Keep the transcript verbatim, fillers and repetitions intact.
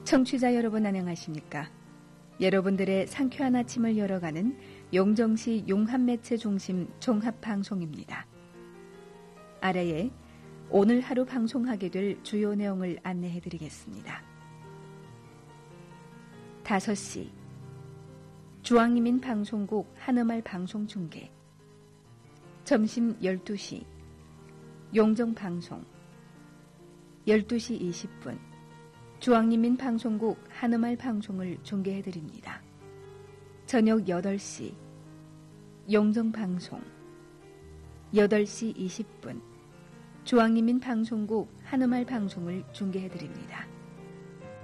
청취자 여러분 안녕하십니까? 여러분들의 상쾌한 아침을 열어가는 용정시 용합매체 중심 종합방송입니다. 아래에 오늘 하루 방송하게 될 주요 내용을 안내해드리겠습니다. 다섯 시 주황이민 방송국 한음알 방송 중계, 점심 열두 시 용정방송, 열두 시 이십 분 주황인민 방송국 한음알 방송을 중계해드립니다. 저녁 여덟 시 용정방송, 여덟 시 이십 분 주황인민 방송국 한음알 방송을 중계해드립니다.